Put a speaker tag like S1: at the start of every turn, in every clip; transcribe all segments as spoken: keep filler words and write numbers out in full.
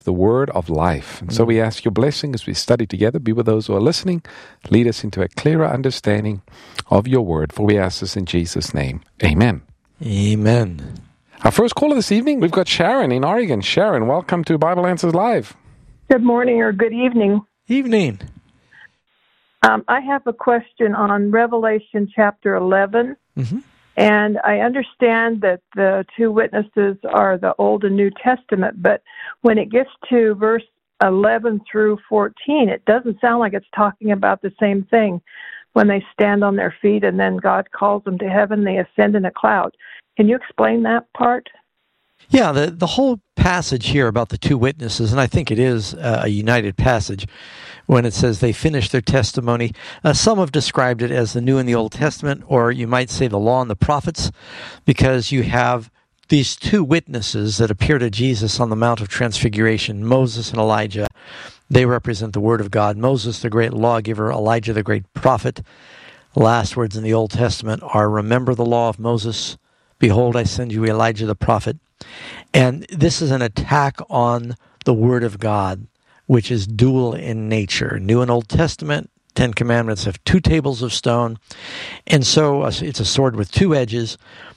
S1: the word of life. And so we ask your blessing as we study together. Be with those who are listening. Lead us into a clearer understanding of your word. For we ask this in Jesus' name. Amen.
S2: Amen.
S1: Our first caller this evening, we've got Sharon in Oregon. Sharon, welcome to Bible Answers Live.
S3: Good morning or good evening.
S2: Evening.
S3: Um, I have a question on Revelation chapter eleven.
S2: Mm-hmm.
S3: And I understand that the two witnesses are the Old and New Testament, but when it gets to verse eleven through fourteen, it doesn't sound like it's talking about the same thing. When they stand on their feet and then God calls them to heaven, they ascend in a cloud. Can you explain that part?
S2: Yeah, the, the whole passage here about the two witnesses, and I think it is a united passage, when it says they finished their testimony. Uh, some have described it as the New and the Old Testament, or you might say the Law and the Prophets, because you have these two witnesses that appear to Jesus on the Mount of Transfiguration, Moses and Elijah. They represent the Word of God. Moses, the great lawgiver, Elijah, the great prophet. The last words in the Old Testament are, remember the law of Moses. Behold, I send you Elijah the prophet. And this is an attack on the Word of God, which is dual in nature. New and Old Testament, Ten Commandments have two tables of stone. And so uh, it's a sword with two edges.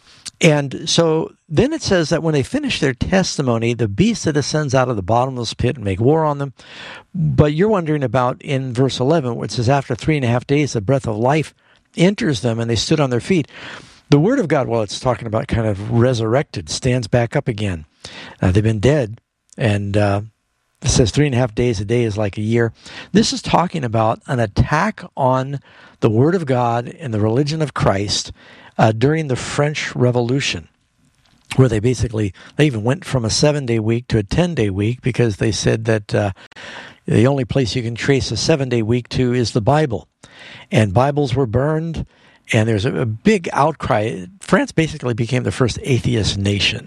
S2: And so then it says that when they finish their testimony, the beast that ascends out of the bottomless pit and make war on them. But you're wondering about in verse eleven, where it says, after three and a half days, the breath of life enters them and they stood on their feet. The Word of God, while it's talking about kind of resurrected, stands back up again. Uh, they've been dead, and uh, it says three and a half days a day is like a year. This is talking about an attack on the Word of God and the religion of Christ uh, during the French Revolution, where they basically, they even went from a seven-day week to a ten-day week because they said that uh, the only place you can trace a seven-day week to is the Bible. And Bibles were burned, and there's a, a big outcry. France basically became the first atheist nation.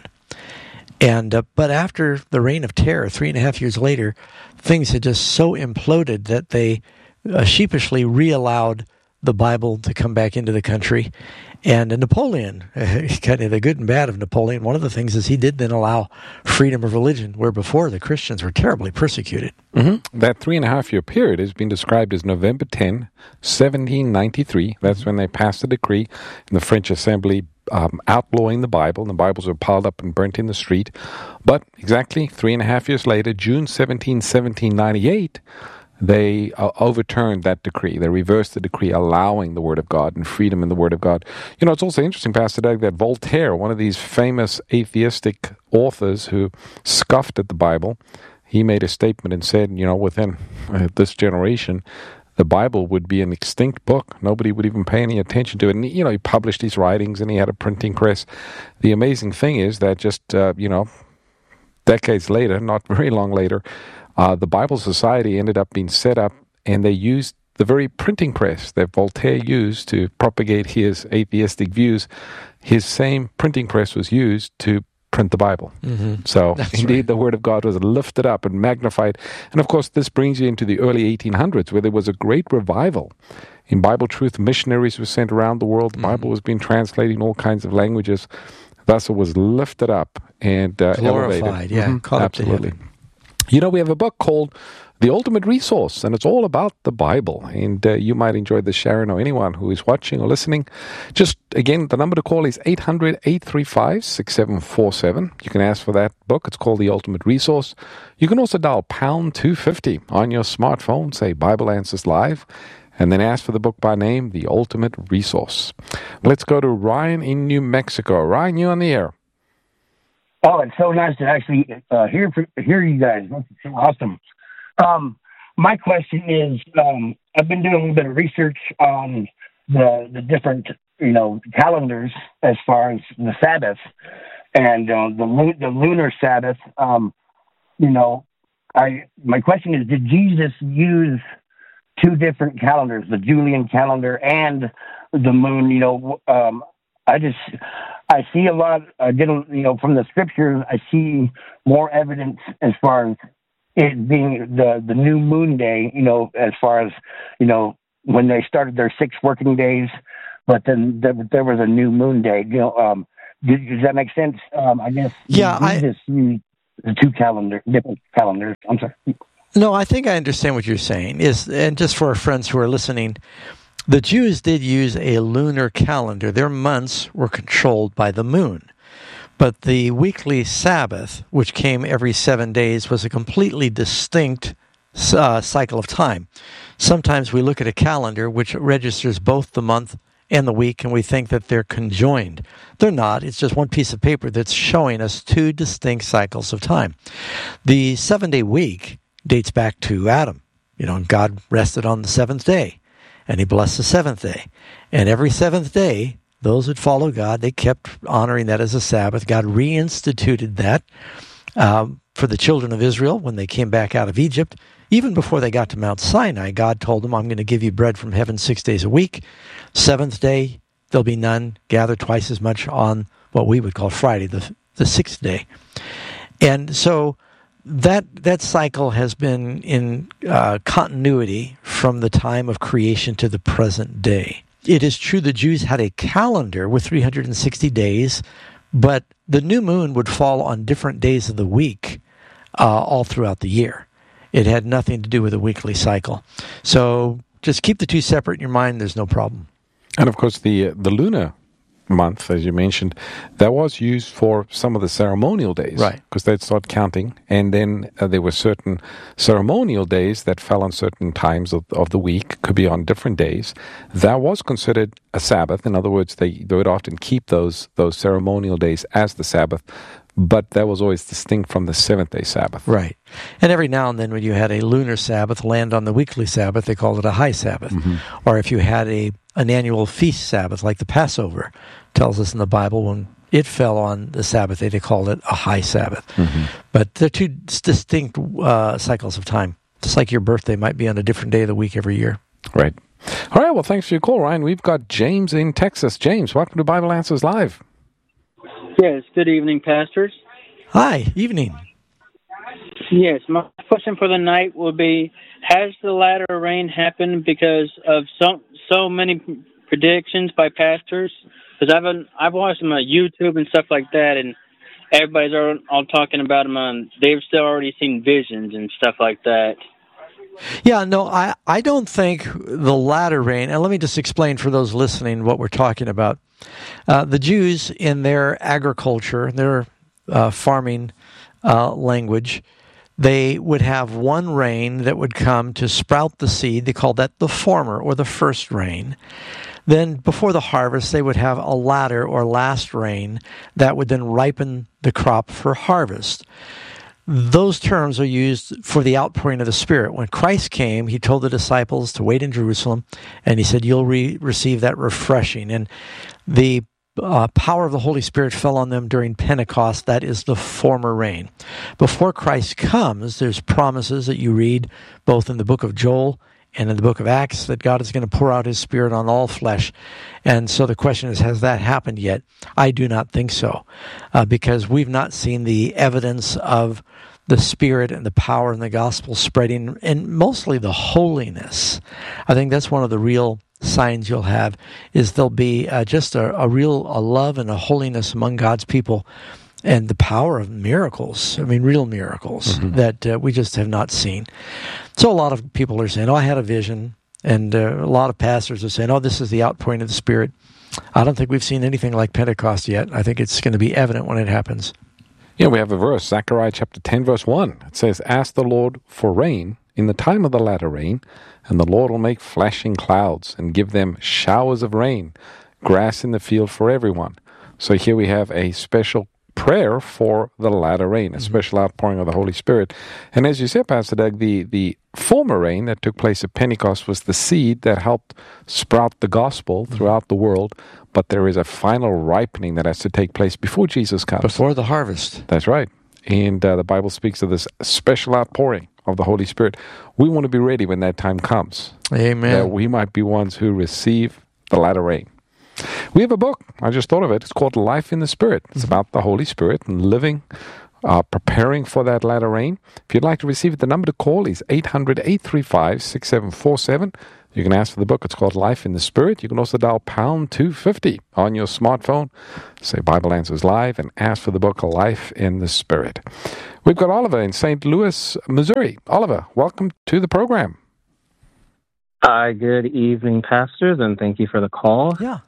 S2: And uh, but after the Reign of Terror, three and a half years later, things had just so imploded that they uh, sheepishly re-allowed the Bible to come back into the country. And uh, Napoleon, uh, kind of the good and bad of Napoleon, one of the things is he did then allow freedom of religion, where before the Christians were terribly persecuted.
S1: Mm-hmm. That three and a half year period has been described as November tenth, seventeen ninety-three. That's when they passed a decree in the French Assembly um, outlawing the Bible, and the Bibles were piled up and burnt in the street. But exactly three and a half years later, June seventeenth, seventeen ninety-eight, they uh, overturned that decree. They reversed the decree allowing the Word of God and freedom in the Word of God. You know, it's also interesting, Pastor Doug, that Voltaire, one of these famous atheistic authors who scoffed at the Bible, he made a statement and said, you know, within uh, this generation, the Bible would be an extinct book. Nobody would even pay any attention to it. And, you know, he published his writings and he had a printing press. The amazing thing is that just, uh, you know, decades later, not very long later, Uh, the Bible Society ended up being set up, and they used the very printing press that Voltaire used to propagate his atheistic views. His same printing press was used to print the Bible.
S2: Mm-hmm.
S1: So,
S2: That's
S1: indeed,
S2: right.
S1: the Word of God was lifted up and magnified. And, of course, this brings you into the early eighteen hundreds, where there was a great revival. In Bible Truth, missionaries were sent around the world. The
S2: Mm-hmm.
S1: Bible was being translated in all kinds of languages. Thus, it was lifted up and uh,
S2: Glorified,
S1: elevated.
S2: yeah,
S1: Mhm.
S2: caught up to
S1: Absolutely.
S2: heaven.
S1: You know, we have a book called The Ultimate Resource, and it's all about the Bible. And uh, you might enjoy this, Sharon, or anyone who is watching or listening. Just, again, the number to call is eight hundred, eight three five, six seven four seven. You can ask for that book. It's called The Ultimate Resource. You can also dial pound two fifty on your smartphone, say Bible Answers Live, and then ask for the book by name, The Ultimate Resource. Let's go to Ryan in New Mexico. Ryan, you on the air.
S4: Oh, it's so nice to actually uh, hear hear you guys. That's so awesome. Um, my question is, um, I've been doing a little bit of research on the the different, you know, calendars as far as the Sabbath and uh, the the lunar Sabbath. Um, you know, I my question is, did Jesus use two different calendars, the Julian calendar and the moon? You know, um, I just. I see a lot, I did, you know, from the scriptures, I see more evidence as far as it being the, the new moon day, you know, as far as, you know, when they started their six working days, but then there, there was a new moon day, you know, um, did, does that make sense? Um, I guess
S2: Yeah,
S4: Jesus
S2: I,
S4: used, the two calendar different calendars. I'm sorry.
S2: No, I think I understand what you're saying. Is and just for our friends who are listening, the Jews did use a lunar calendar. Their months were controlled by the moon. But the weekly Sabbath, which came every seven days, was a completely distinct uh, cycle of time. Sometimes we look at a calendar which registers both the month and the week, and we think that they're conjoined. They're not. It's just one piece of paper that's showing us two distinct cycles of time. The seven-day week dates back to Adam. You know, God rested on the seventh day, and he blessed the seventh day. And every seventh day, those that follow God, they kept honoring that as a Sabbath. God reinstituted that um, for the children of Israel when they came back out of Egypt. Even before they got to Mount Sinai, God told them, I'm going to give you bread from heaven six days a week. Seventh day, there'll be none. Gather twice as much on what we would call Friday, the, the sixth day. And so that that cycle has been in uh, continuity from the time of creation to the present day. It is true the Jews had a calendar with three hundred sixty days, but the new moon would fall on different days of the week uh, all throughout the year. It had nothing to do with a weekly cycle. So just keep the two separate in your mind. There's no problem.
S1: And, of course, the uh, the lunar month, as you mentioned, that was used for some of the ceremonial days.
S2: Right.
S1: Because they'd start counting. And then uh, there were certain ceremonial days that fell on certain times of, of the week, could be on different days. That was considered a Sabbath. In other words, they, they would often keep those those ceremonial days as the Sabbath. But that was always distinct from the seventh-day Sabbath.
S2: Right. And every now and then when you had a lunar Sabbath land on the weekly Sabbath, they called it a high Sabbath. Mm-hmm. Or if you had a an annual feast Sabbath, like the Passover, tells us in the Bible, when it fell on the Sabbath day, they called it a high Sabbath. Mm-hmm. But they're two distinct uh, cycles of time. Just like your birthday might be on a different day of the week every year.
S1: Right. All right, well, thanks for your call, Ryan. We've got James in Texas. James, welcome to Bible Answers Live.
S5: Yes, good evening, pastors.
S2: Hi, evening.
S5: Yes, my question for the night will be, has the latter rain happened because of so so many predictions by pastors? Because I've been, I've watched them on YouTube and stuff like that, and everybody's all, all talking about them on, they've still already seen visions and stuff like that.
S2: Yeah, no, I, I don't think the latter rain, and let me just explain for those listening what we're talking about. Uh, the Jews, in their agriculture, their uh, farming uh, language, they would have one rain that would come to sprout the seed. They called that the former or the first rain. Then before the harvest, they would have a latter or last rain that would then ripen the crop for harvest. Those terms are used for the outpouring of the Spirit. When Christ came, he told the disciples to wait in Jerusalem, and he said, you'll re- receive that refreshing. And the uh, power of the Holy Spirit fell on them during Pentecost. That is the former rain. Before Christ comes, there's promises that you read both in the book of Joel and in the book of Acts that God is going to pour out his Spirit on all flesh. And so the question is, has that happened yet? I do not think so, uh, because we've not seen the evidence of the Spirit and the power and the gospel spreading, and mostly the holiness. I think that's one of the real signs you'll have, is there'll be uh, just a, a real a love and a holiness among God's people, and the power of miracles, I mean real miracles, mm-hmm. that uh, we just have not seen. So a lot of people are saying, oh, I had a vision, and uh, a lot of pastors are saying, oh, this is the outpouring of the Spirit. I don't think we've seen anything like Pentecost yet. I think it's going to be evident when it happens.
S1: Yeah, we have a verse, Zechariah chapter ten, verse one. It says, ask the Lord for rain in the time of the latter rain, and the Lord will make flashing clouds and give them showers of rain, grass in the field for everyone. So here we have a special prayer for the latter rain, a special outpouring of the Holy Spirit. And as you said, Pastor Doug, the, the former rain that took place at Pentecost was the seed that helped sprout the gospel throughout the world, but there is a final ripening that has to take place before Jesus comes.
S2: Before the harvest.
S1: That's right. And uh, the Bible speaks of this special outpouring of the Holy Spirit. We want to be ready when that time comes.
S2: Amen.
S1: That we might be ones who receive the latter rain. We have a book. I just thought of it. It's called Life in the Spirit. It's mm-hmm. about the Holy Spirit and living, uh, preparing for that latter rain. If you'd like to receive it, the number to call is eight hundred, eight three five, six seven four seven. You can ask for the book. It's called Life in the Spirit. You can also dial pound two fifty on your smartphone. Say Bible Answers Live and ask for the book Life in the Spirit. We've got Oliver in Saint Louis, Missouri. Oliver, welcome to the program.
S6: Hi, good evening, pastors, and thank you for the call.
S2: Yeah.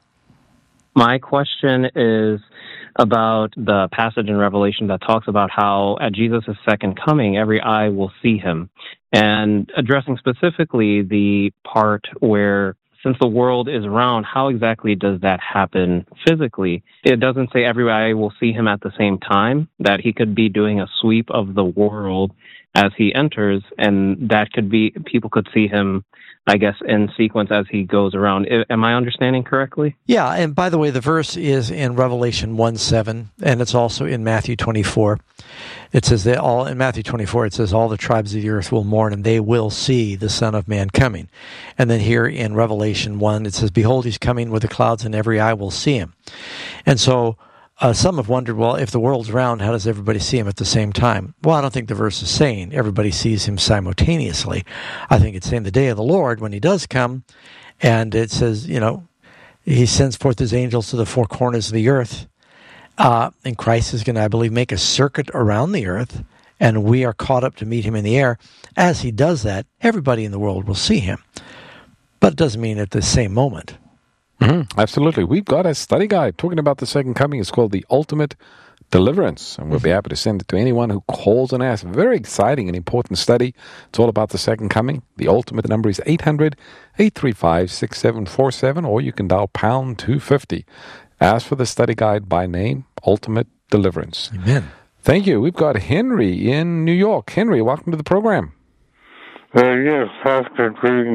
S6: My question is about the passage in Revelation that talks about how at Jesus' second coming, every eye will see him. And addressing specifically the part where, since the world is round, how exactly does that happen physically? It doesn't say every eye will see him at the same time, that he could be doing a sweep of the world as he enters, and that could be, people could see him, I guess, in sequence as he goes around. Am I understanding correctly?
S2: Yeah, and by the way, the verse is in Revelation one seven, and it's also in Matthew twenty-four. It says that all in Matthew twenty-four, it says all the tribes of the earth will mourn, and they will see the Son of Man coming. And then here in Revelation one, it says, behold, he's coming with the clouds, and every eye will see him. And so Uh, some have wondered, well, if the world's round, how does everybody see him at the same time? Well, I don't think the verse is saying everybody sees him simultaneously. I think it's saying the day of the Lord, when he does come, and it says, you know, he sends forth his angels to the four corners of the earth, uh, and Christ is going to, I believe, make a circuit around the earth, and we are caught up to meet him in the air. As he does that, everybody in the world will see him. But it doesn't mean at the same moment.
S1: Mm-hmm. Absolutely. We've got a study guide talking about the second coming. It's called The Ultimate Deliverance, and we'll be happy to send it to anyone who calls and asks. Very exciting and important study. It's all about the second coming. The ultimate number is eight hundred, eight three five, six seven four seven, or you can dial pound two fifty. Ask for the study guide by name, Ultimate Deliverance.
S2: Amen.
S1: Thank you. We've got Henry in New York. Henry, welcome to the program.
S7: Uh, yes, Pastor.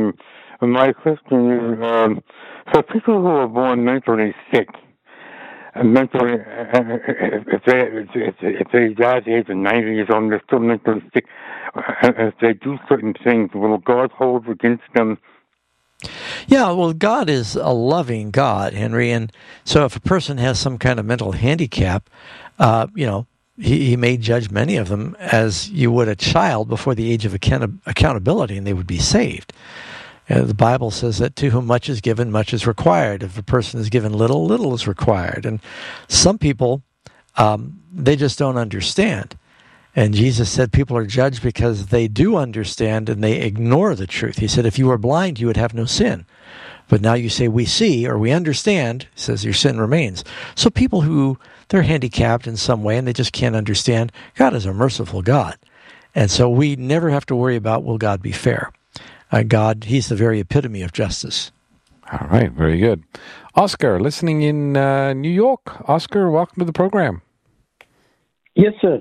S7: My question is, um, for people who are born mentally sick, and mentally, uh, if they if, if they die at the age of ninety years old and they're still mentally sick, uh, if they do certain things, will God hold against them?
S2: Yeah, well, God is a loving God, Henry, and so if a person has some kind of mental handicap, uh, you know, he, he may judge many of them as you would a child before the age of account- accountability, and they would be saved. Uh, the Bible says that to whom much is given, much is required. If a person is given little, little is required. And some people, um, they just don't understand. And Jesus said people are judged because they do understand and they ignore the truth. He said, if you were blind, you would have no sin. But now you say, we see or we understand, he says, your sin remains. So people who, they're handicapped in some way and they just can't understand, God is a merciful God. And so we never have to worry about, will God be fair? Uh, God, he's the very epitome of justice.
S1: All right, very good. Oscar, listening in uh, New York. Oscar, welcome to the program.
S8: Yes, sir.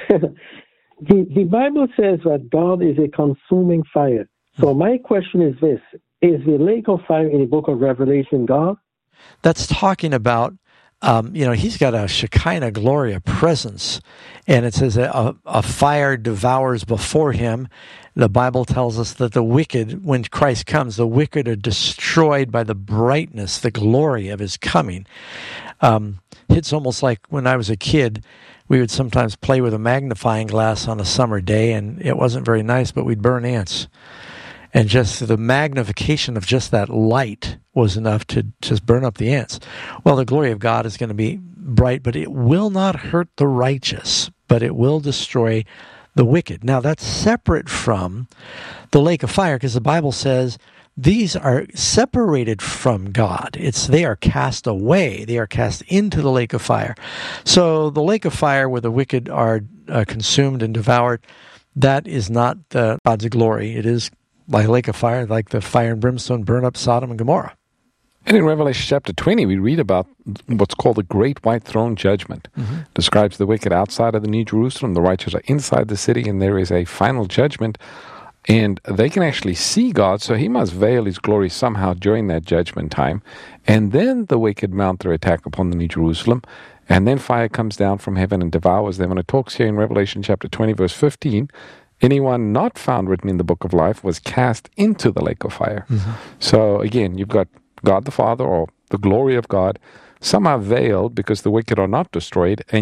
S8: the, the Bible says that God is a consuming fire. So my question is this. Is the lake of fire in the book of Revelation God?
S2: That's talking about, um, you know, he's got a Shekinah glory, a presence. And it says that a, a fire devours before him. The Bible tells us that the wicked, when Christ comes, the wicked are destroyed by the brightness, the glory of his coming. Um, it's almost like when I was a kid, we would sometimes play with a magnifying glass on a summer day, and it wasn't very nice, but we'd burn ants. And just the magnification of just that light was enough to just burn up the ants. Well, the glory of God is going to be bright, but it will not hurt the righteous, but it will destroy the wicked. Now, that's separate from the lake of fire, because the Bible says these are separated from God. It's they are cast away. They are cast into the lake of fire. So the lake of fire where the wicked are uh, consumed and devoured, that is not uh, God's glory. It is like a lake of fire, like the fire and brimstone burn up Sodom and Gomorrah.
S1: And in Revelation chapter twenty, we read about what's called the Great White Throne Judgment. Mm-hmm. Describes the wicked outside of the New Jerusalem, the righteous are inside the city, and there is a final judgment. And they can actually see God, so he must veil his glory somehow during that judgment time. And then the wicked mount their attack upon the New Jerusalem, and then fire comes down from heaven and devours them. And it talks here in Revelation chapter twenty, verse fifteen, anyone not found written in the book of life was cast into the lake of fire. Mm-hmm. So again, you've got God the Father, or the glory of God, somehow veiled because the wicked are not destroyed, and yet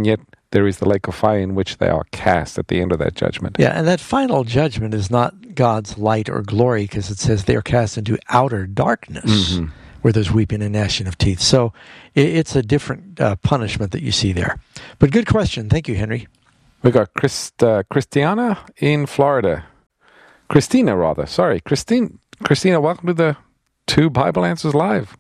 S1: there is the lake of fire in which they are cast at the end of that judgment.
S2: Yeah, and that final judgment is not God's light or glory, because it says they are cast into outer darkness, mm-hmm. where there's weeping and gnashing of teeth. So it's a different uh, punishment that you see there. But good question. Thank you, Henry.
S1: We got Christ, uh, Christiana in Florida. Christina, rather. Sorry. Christine, Christina, welcome to the Two Bible Answers Live.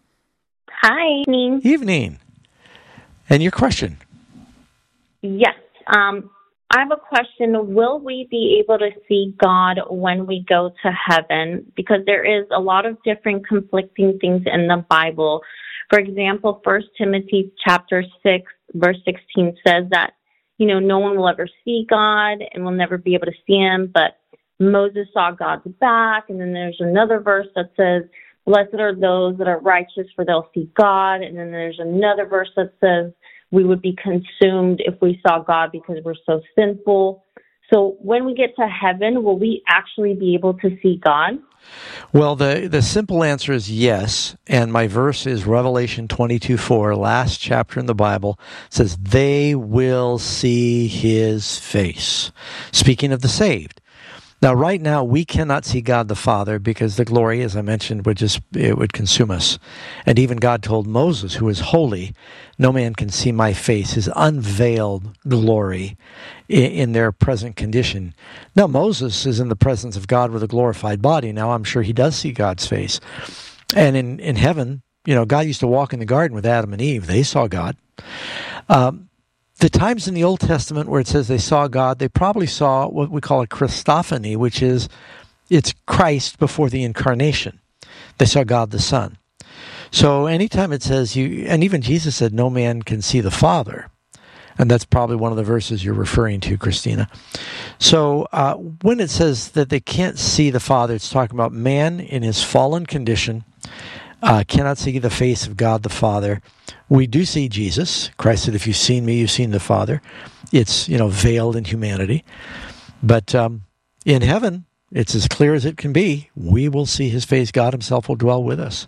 S9: Hi. Evening.
S2: Evening. And your question?
S9: Yes. Um, I have a question. Will we be able to see God when we go to heaven? Because there is a lot of different conflicting things in the Bible. For example, First Timothy chapter six, verse sixteen says that, you know, no one will ever see God and will never be able to see him, but Moses saw God's back. And then there's another verse that says, blessed are those that are righteous, for they'll see God. And then there's another verse that says we would be consumed if we saw God because we're so sinful. So when we get to heaven, will we actually be able to see God?
S2: Well, the, the simple answer is yes. And my verse is Revelation twenty-two four, last chapter in the Bible, says, they will see his face. Speaking of the saved. Now, right now, we cannot see God the Father because the glory, as I mentioned, would just, it would consume us. And even God told Moses, who is holy, no man can see my face, his unveiled glory in, in their present condition. Now, Moses is in the presence of God with a glorified body. Now, I'm sure he does see God's face. And in, in heaven, you know, God used to walk in the garden with Adam and Eve. They saw God. Um, The times in the Old Testament where it says they saw God, they probably saw what we call a Christophany, which is, it's Christ before the incarnation. They saw God the Son. So anytime it says you, and even Jesus said, no man can see the Father. And that's probably one of the verses you're referring to, Christina. So uh, when it says that they can't see the Father, it's talking about man in his fallen condition, uh, cannot see the face of God the Father. We do see Jesus. Christ said, if you've seen me, you've seen the Father. It's, you know, veiled in humanity. But um, in heaven, it's as clear as it can be. We will see his face. God himself will dwell with us.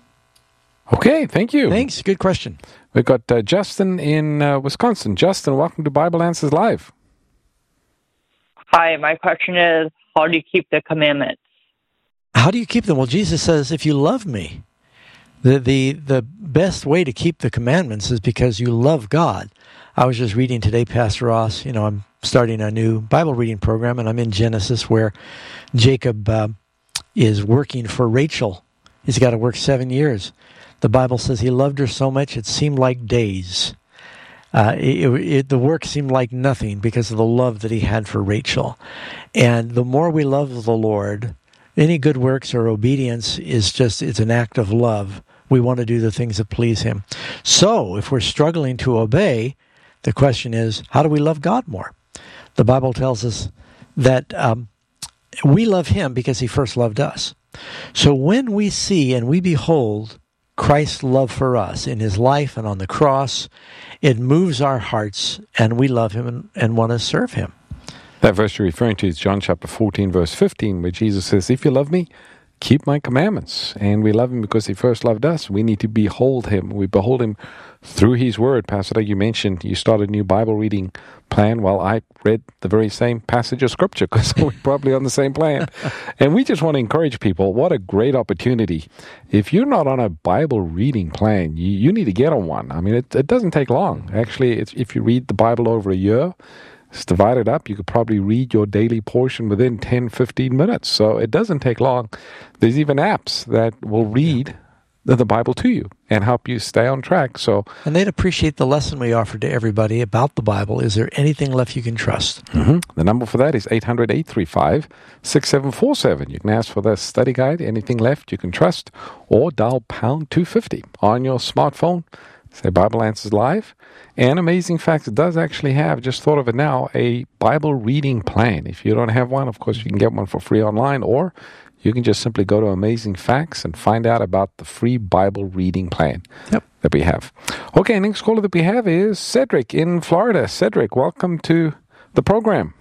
S1: Okay, thank you.
S2: Thanks. Good question.
S1: We've got uh, Justin in uh, Wisconsin. Justin, welcome to Bible Answers Live.
S10: Hi, my question is, how do you keep the commandments?
S2: How do you keep them? Well, Jesus says, if you love me, The, the the best way to keep the commandments is because you love God. I was just reading today, Pastor Ross, you know, I'm starting a new Bible reading program, and I'm in Genesis where Jacob uh, is working for Rachel. He's got to work seven years. The Bible says he loved her so much it seemed like days. Uh, it, it, the work seemed like nothing because of the love that he had for Rachel. And the more we love the Lord, any good works or obedience is just, it's an act of love. We want to do the things that please him. So if we're struggling to obey, the question is, how do we love God more? The Bible tells us that um, we love him because he first loved us. So when we see and we behold Christ's love for us in his life and on the cross, it moves our hearts and we love him and, and want to serve him.
S1: That verse you're referring to is John chapter fourteen, verse fifteen, where Jesus says, if you love me, keep my commandments. And we love him because he first loved us. We need to behold him. We behold him through his word. Pastor Doug, you mentioned you started a new Bible reading plan. Well, I read the very same passage of Scripture because we're probably on the same plan. And we just want to encourage people. What a great opportunity. If you're not on a Bible reading plan, you, you need to get on one. I mean, it, it doesn't take long. Actually, it's, if you read the Bible over a year, it's divided up. You could probably read your daily portion within ten, fifteen minutes. So it doesn't take long. There's even apps that will read the, the Bible to you and help you stay on track. So,
S2: and they'd appreciate the lesson we offered to everybody about the Bible. Is there anything left you can trust?
S1: Mm-hmm. The number for that is eight hundred, eight three five, six seven four seven. You can ask for the study guide, anything left you can trust, or dial pound two fifty on your smartphone. Say Bible Answers Live. And Amazing Facts does actually have, just thought of it now, a Bible reading plan. If you don't have one, of course, you can get one for free online, or you can just simply go to Amazing Facts and find out about the free Bible reading plan
S2: yep.
S1: that we have. Okay, next caller that we have is Cedric in Florida. Cedric, welcome to the program.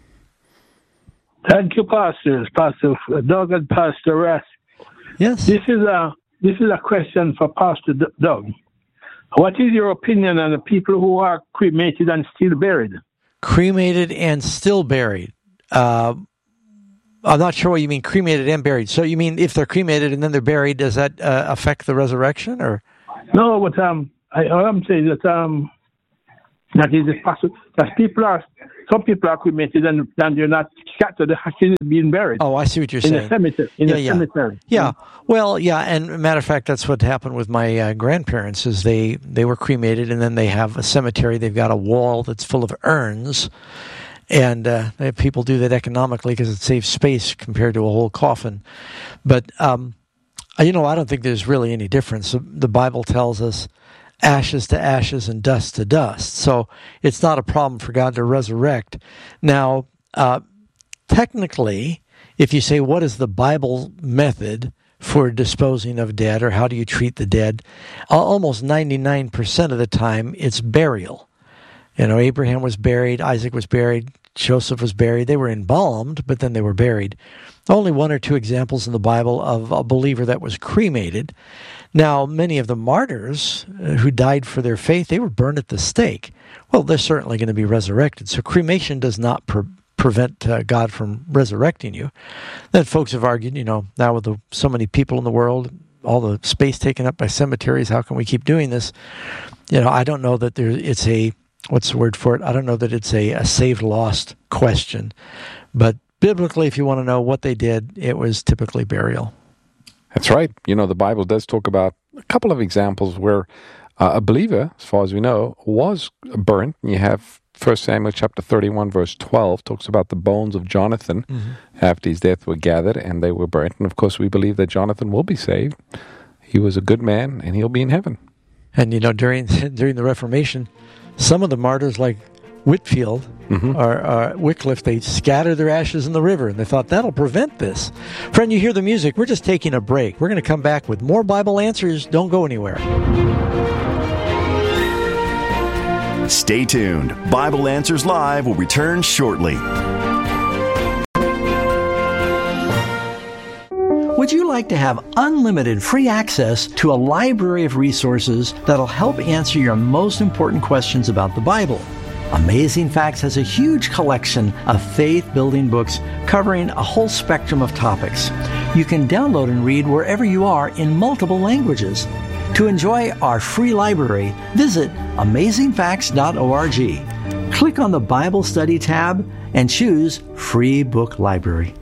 S11: Thank you, pastors, Pastor Doug and Pastor Russ.
S2: Yes.
S11: This is a this is a question for Pastor Doug. What is your opinion on the people who are cremated and still buried?
S2: Cremated and still buried. Uh, I'm not sure what you mean, cremated and buried. So you mean if they're cremated and then they're buried, does that uh, affect the resurrection? Or
S11: no, but um, I, all I'm saying is that um, that is possible. That people are some people are cremated and, and they're not scattered; they're actually being buried.
S2: Oh, I see what you're
S11: in
S2: saying.
S11: A cemetery, in
S2: yeah,
S11: a
S2: yeah.
S11: cemetery.
S2: Yeah. Well, yeah, and matter of fact, that's what happened with my uh, grandparents. Is they they were cremated and then they have a cemetery. They've got a wall that's full of urns. And uh, people do that economically because it saves space compared to a whole coffin. But, um, you know, I don't think there's really any difference. The Bible tells us ashes to ashes and dust to dust. So it's not a problem for God to resurrect. Now, uh, technically, if you say, what is the Bible method for disposing of dead, or how do you treat the dead, almost ninety-nine percent of the time it's burial. You know, Abraham was buried, Isaac was buried, Joseph was buried. They were embalmed, but then they were buried. Only one or two examples in the Bible of a believer that was cremated. Now, many of the martyrs who died for their faith, they were burned at the stake. Well, they're certainly going to be resurrected. So cremation does not pre- prevent uh, God from resurrecting you. Then folks have argued, you know, now with the, so many people in the world, all the space taken up by cemeteries, how can we keep doing this? You know, I don't know that there it's a What's the word for it? I don't know that it's a, a saved, lost question. But biblically, if you want to know what they did, it was typically burial.
S1: That's right. You know, the Bible does talk about a couple of examples where uh, a believer, as far as we know, was burnt. You have First Samuel chapter thirty-one, verse twelve, talks about the bones of Jonathan mm-hmm. after his death were gathered and they were burnt. And, of course, we believe that Jonathan will be saved. He was a good man, and he'll be in heaven.
S2: And, you know, during during the Reformation, some of the martyrs, like Whitfield mm-hmm. or, or Wycliffe, they scattered their ashes in the river, and they thought, that'll prevent this. Friend, you hear the music. We're just taking a break. We're going to come back with more Bible Answers. Don't go anywhere.
S12: Stay tuned. Bible Answers Live will return shortly.
S2: Would you like to have unlimited free access to a library of resources that'll help answer your most important questions about the Bible? Amazing Facts has a huge collection of faith-building books covering a whole spectrum of topics. You can download and read wherever you are in multiple languages. To enjoy our free library, visit amazing facts dot org. Click on the Bible Study tab and choose Free Book Library.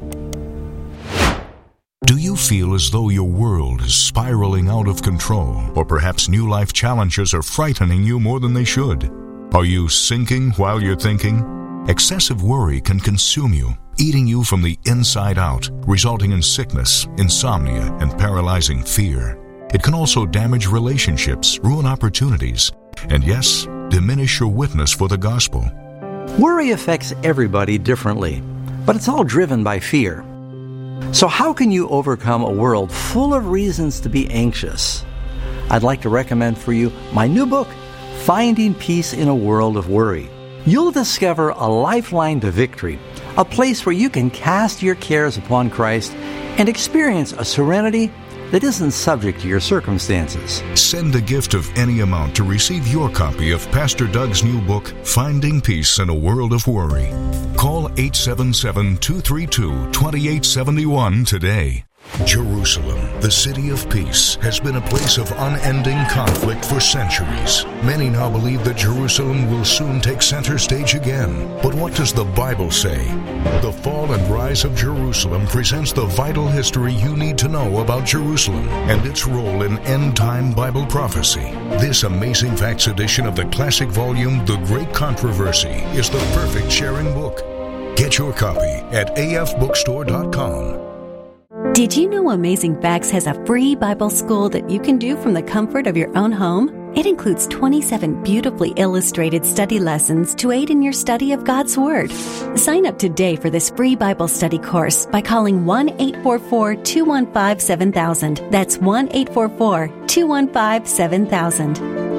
S13: Do you feel as though your world is spiraling out of control, or perhaps new life challenges are frightening you more than they should? Are you sinking while you're thinking? Excessive worry can consume you, eating you from the inside out, resulting in sickness, insomnia, and paralyzing fear. It can also damage relationships, ruin opportunities, and yes, diminish your witness for the gospel.
S2: Worry affects everybody differently, but it's all driven by fear. So how can you overcome a world full of reasons to be anxious? I'd like to recommend for you my new book, Finding Peace in a World of Worry. You'll discover a lifeline to victory, a place where you can cast your cares upon Christ and experience a serenity that isn't subject to your circumstances.
S13: Send a gift of any amount to receive your copy of Pastor Doug's new book, Finding Peace in a World of Worry. Call eight seven seven, two three two, two eight seven one today. Jerusalem, the city of peace, has been a place of unending conflict for centuries. Many now believe that Jerusalem will soon take center stage again. But what does the Bible say? The fall and rise of Jerusalem presents the vital history you need to know about Jerusalem and its role in end-time Bible prophecy. This Amazing Facts edition of the classic volume, The Great Controversy, is the perfect sharing book. Get your copy at a f bookstore dot com.
S14: Did you know Amazing Facts has a free Bible school that you can do from the comfort of your own home? It includes twenty-seven beautifully illustrated study lessons to aid in your study of God's Word. Sign up today for this free Bible study course by calling one eight four four, two one five, seven thousand. That's one eight four four, two one five, seven thousand.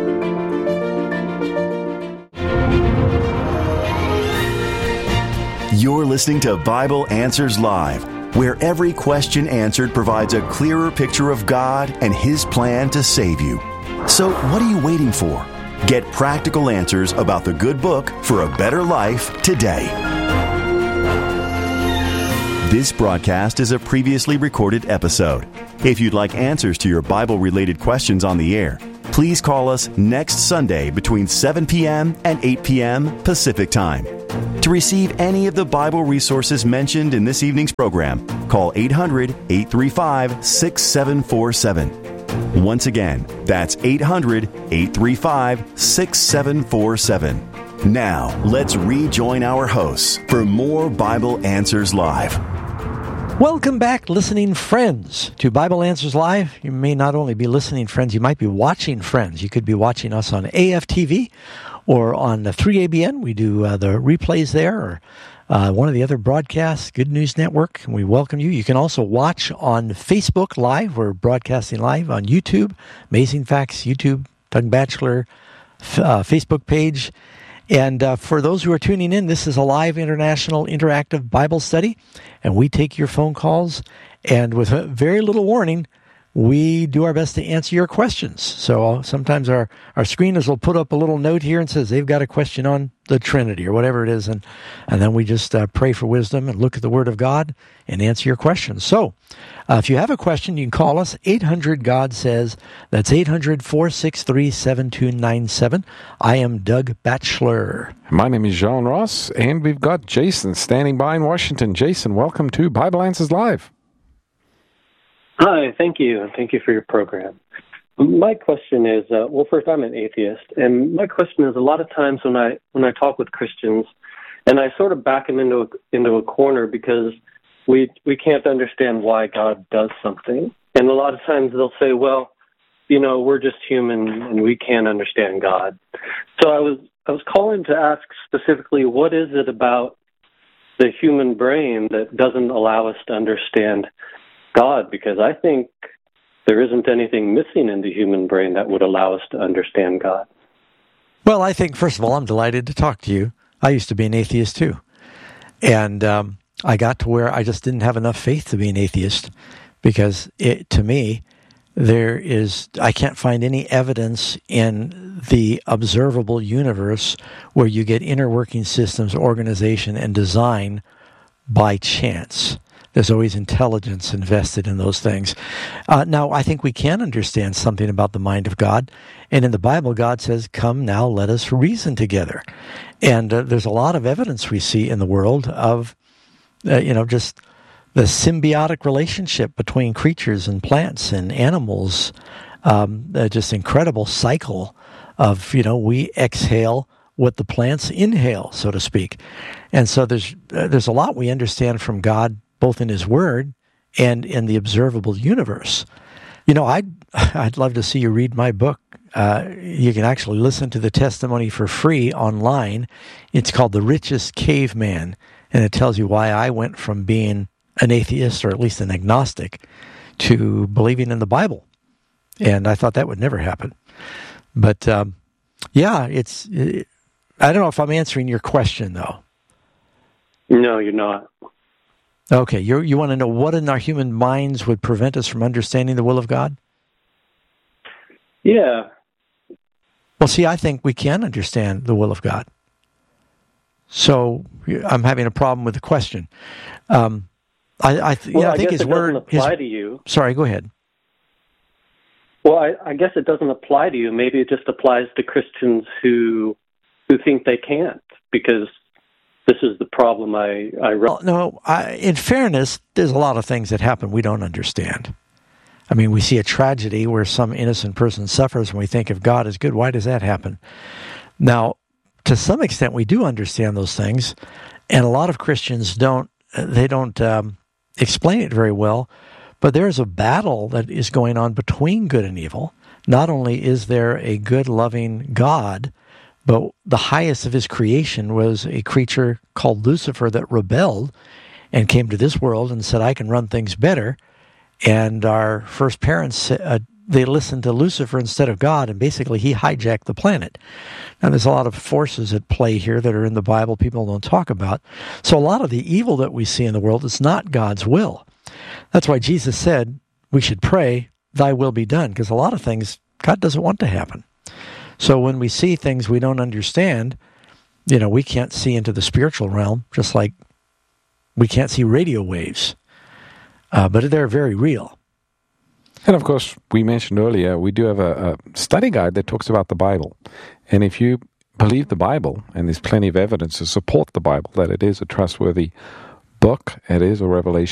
S12: You're listening to Bible Answers Live, where every question answered provides a clearer picture of God and His plan to save you. So what are you waiting for? Get practical answers about the good book for a better life today. This broadcast is a previously recorded episode. If you'd like answers to your Bible-related questions on the air, please call us next Sunday between seven p.m. and eight p.m. Pacific Time. To receive any of the Bible resources mentioned in this evening's program, call eight hundred, eight three five, six seven four seven. Once again, that's eight hundred, eight three five, six seven four seven. Now, let's rejoin our hosts for more Bible Answers Live.
S2: Welcome back, listening friends, to Bible Answers Live. You may not only be listening friends, you might be watching friends. You could be watching us on A F T V or on the three A B N. We do uh, the replays there, or uh, one of the other broadcasts, Good News Network. We welcome you. You can also watch on Facebook Live. We're broadcasting live on YouTube, Amazing Facts, YouTube, Doug Batchelor, f- uh, Facebook page. And uh, for those who are tuning in, this is a live international interactive Bible study, and we take your phone calls, and with very little warning, we do our best to answer your questions. So sometimes our, our screeners will put up a little note here and says they've got a question on the Trinity or whatever it is, and, and then we just uh, pray for wisdom and look at the Word of God and answer your questions. So uh, if you have a question, you can call us, eight hundred God says. That's eight hundred, four six three, seven two nine seven. I am Doug Batchelor.
S1: My name is Jean Ross, and we've got Jason standing by in Washington. Jason, welcome to Bible Answers Live.
S15: Hi, thank you, and thank you for your program. My question is, uh, well, first, I'm an atheist, and my question is, a lot of times when I when I talk with Christians, and I sort of back them into a, into a corner because we we can't understand why God does something, and a lot of times they'll say, well, you know, we're just human and we can't understand God. So I was I was calling to ask specifically, what is it about the human brain that doesn't allow us to understand God? Because I think there isn't anything missing in the human brain that would allow us to understand God.
S2: Well, I think, first of all, I'm delighted to talk to you. I used to be an atheist, too. And um, I got to where I just didn't have enough faith to be an atheist because, it, to me, there is, I can't find any evidence in the observable universe where you get inner working systems, organization, and design by chance. There's always intelligence invested in those things. Uh, now, I think we can understand something about the mind of God. And in the Bible, God says, come now, let us reason together. And uh, there's a lot of evidence we see in the world of, uh, you know, just the symbiotic relationship between creatures and plants and animals. Um, uh, just incredible cycle of, you know, we exhale what the plants inhale, so to speak. And so there's uh, there's a lot we understand from God, both in His Word and in the observable universe. You know, I'd, I'd love to see you read my book. Uh, you can actually listen to the testimony for free online. It's called The Richest Caveman, and it tells you why I went from being an atheist, or at least an agnostic, to believing in the Bible. And I thought that would never happen. But, um, yeah, it's... It, I don't know if I'm answering your question, though.
S15: No, you're not.
S2: Okay, you you want to know what in our human minds would prevent us from understanding the will of God?
S15: Yeah.
S2: Well, see, I think we can understand the will of God. So I'm having a problem with the question. Um, I, I, th-
S15: well,
S2: yeah, I,
S15: I
S2: think
S15: guess
S2: His
S15: it
S2: word
S15: doesn't apply
S2: his,
S15: to you.
S2: Sorry, go ahead.
S15: Well, I, I guess it doesn't apply to you. Maybe it just applies to Christians who who think they can't, because this is the problem I, I wrote.
S2: Well, no, I, in fairness, there's a lot of things that happen we don't understand. I mean, we see a tragedy where some innocent person suffers, and we think, if God is good, why does that happen? Now, to some extent, we do understand those things, and a lot of Christians don't, they don't um, explain it very well, but there is a battle that is going on between good and evil. Not only is there a good, loving God, but the highest of His creation was a creature called Lucifer that rebelled and came to this world and said, I can run things better. And our first parents, uh, they listened to Lucifer instead of God, and basically he hijacked the planet. Now, there's a lot of forces at play here that are in the Bible people don't talk about. So a lot of the evil that we see in the world is not God's will. That's why Jesus said we should pray, thy will be done, because a lot of things God doesn't want to happen. So when we see things we don't understand, you know, we can't see into the spiritual realm, just like we can't see radio waves. Uh, but they're very real.
S1: And of course, we mentioned earlier, we do have a, a study guide that talks about the Bible. And if you believe the Bible, and there's plenty of evidence to support the Bible, that it is a trustworthy book, it is a revelation